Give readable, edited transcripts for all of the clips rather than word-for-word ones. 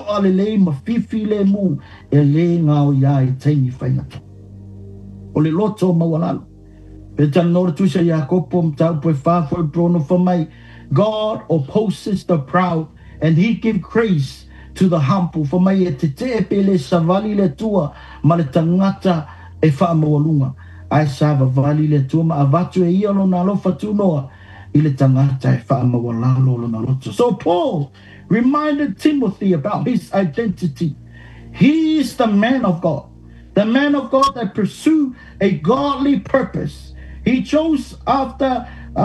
ale le ma fifi le mu e le ngao ia e taimi whainga. O le loto mawalalo. Pe tanora tusa Jakopo mtau pe whafo e brono whamai. God opposes the proud and he give grace to the humble. Whamai e te te pele savali le tua ma le tangata e whaamawalunga. Ai sa vali le tua ma avatu e ia lo na lofa tunoa I le tangata e whaamawalalo lo na loto. So Paul reminded Timothy about his identity. He is the man of God. The man of God that pursue a godly purpose. He chased after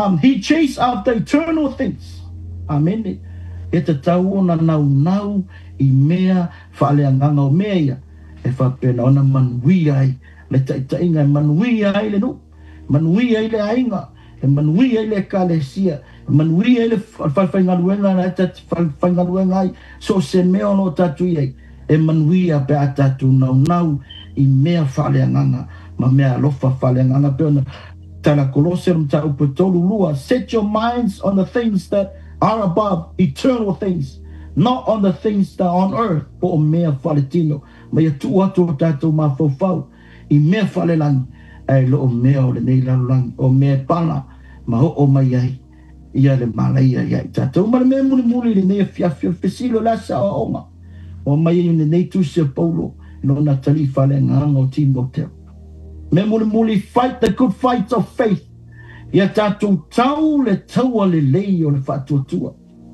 eternal things. Amen. E te tau ona nau I mea whaaleanganga o mea ia. E whapena ona manui ai. Le taitainga e manui ai le no. Manui ai le ainga. E manui ai le kalesia. E manui ai le whaingaluenga na whaingaluenga ai. So se mea no tatu iai. E manui a pe a tatu nau I mea whaaleanganga. Ma mea lofa whaaleanganga pe ona. Tala Colosseum ta upetolu lua. Set your minds on the things that are above, eternal things, not on the things that are on earth. O mea faletino. Mea tuatu tatu ma fofau. I mea falelang. Ai lo o mea o le nei lalang. O mea pala. Ma ho o mai ai. Ia le malaya ia tatu. Ma le mea muli le nei fiafio fesilo lasa o onga. O mai le nei tusia Paulo. No na tali falenganga o Timoteo. Me muli fight the good fight of faith. Ia tātou tau le taua le lei o le whatuatua.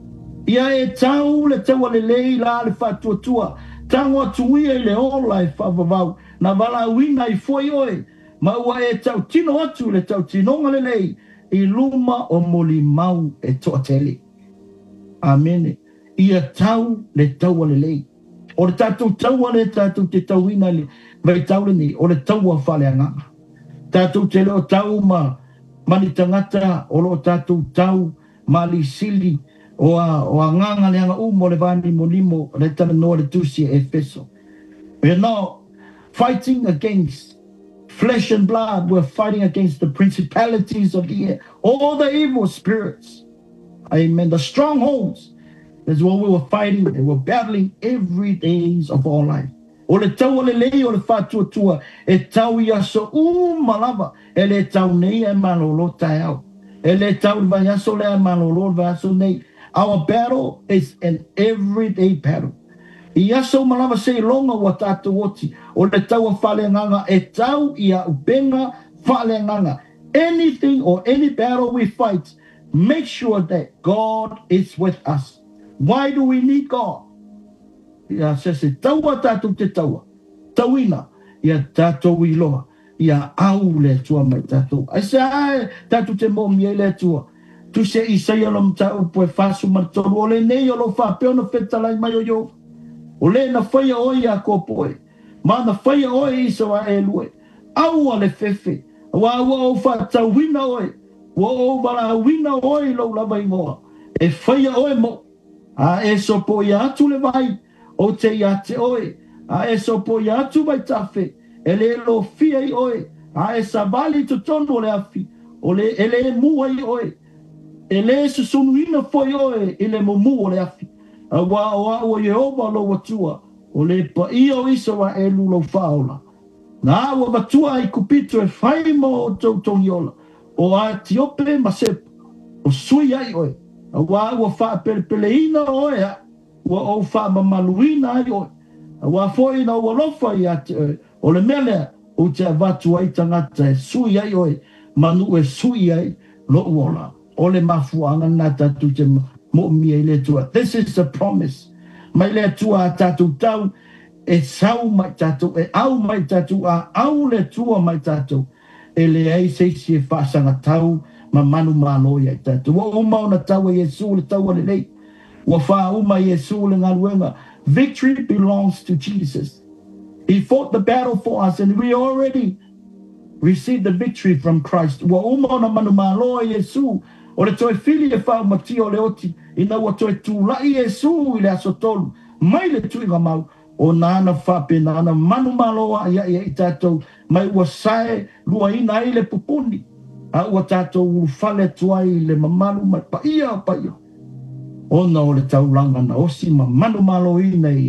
Ia e tau le taua le lei la le whatuatua. Tango atuia I le ola e whavavau. Na wala wina I foi oe. Ma ua e tau tino atu le tau tinonga le lei. I luma o moli mau e toa tele. Amen. Ia tau le taua le lei. O le tātou taua le tātou te tauina le. Vai tau le ni, o le taua whaleanga. Tātou te leo tau mani tangata, o lo tātou tau, mali sili, o a nganga leanga umo le vani mo limo, le tana noa le tusi e Efeso. We're not fighting against flesh and blood, we're fighting against the principalities of the air, all the evil spirits. Amen. The strongholds. That's what we were fighting, and we're battling every days of our life. O le tau le lei o le whatuatua, e tau ia so malava, e le tau nei e malolo tai au. E le tau vai aso le malolo vai aso nei. Our battle is an everyday battle. I aso malava se longa wa tātou oti, o le tau a whaleanganga, e tau ia upenga whaleanganga. Anything or any battle we fight, make sure that God is with us. Why do we need God? Ia se taua tātou te taua. Tauina, ia tātou iloa. Ia au le tua mai tātou. Ai se ai, tātou te momi e le tua. Tu se isaia lo mtau poe fasu martoro. O le nei o lo whapeo na whetalai mai o yo. O le na whaia oi a kopoe. Ma na whaia oi isa wa e lue. Au a le fefe. Wa o whatauina oi. Wa o wala wina oi lo lava ingoa. E whaia oi mo. A e sopo ia atu le vai. O te ia te oe, a e sopo ia atu mai tafe, e le lo fia I oe, a e savali tu tono le afi, o le e le mua I oe, e le susunuina foi oe, e le mumu o le afi, a wa o Yehova lo watua, o le pa ia o isa wa e lulo faola. Na wa watua I kupito e whai mo o tau tongiola, o a tiope masepo, o sui ai oe, a wa wha peleina oe a, wa o fa mamaluina ai o wa foi na o lofa ia o le mele o te vatu ai tangata e sui ai oi manu e sui ai lo ola o le mafuanga na tatu te mo mi ele tua. This is the promise mai le tua tatu tau e sau mai tatu e au mai tatu a au le tua mai tatu e le ai se si fa sanga tau ma manu malo ia tatu o mauna tau e Yesu le tau le lei. Victory belongs to Jesus. He fought the battle for us and we already received the victory from Christ. Wa uma na manu malo Yesu o le toi fili e fa mati o le oti ina wa toi tu la Yesu ile asotolu mai le tu inga mau o nana fa pe nana manu malo ia itato mai wa sai lua ina ile pupuni a wa tato fale tuai le mamalu mai pa ia. Ona o le taulanga na osi ma manu malo i nei